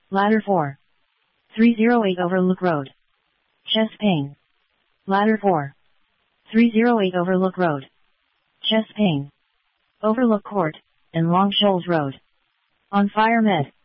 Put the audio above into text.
Ladder 4. 308 Overlook Road. Chest pain. Ladder 4. 308 Overlook Road. Chest pain. Overlook Court, and Long Shoals Road. On Fire Med.